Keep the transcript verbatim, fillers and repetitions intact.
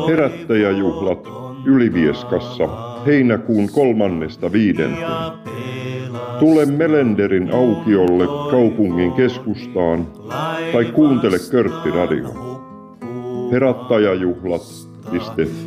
Herättäjäjuhlat Ylivieskassa heinäkuun kolmannesta viidenteen. Tule Melenderin aukiolle kaupungin keskustaan tai kuuntele Körtti-radiota. Herättäjäjuhlat piste fi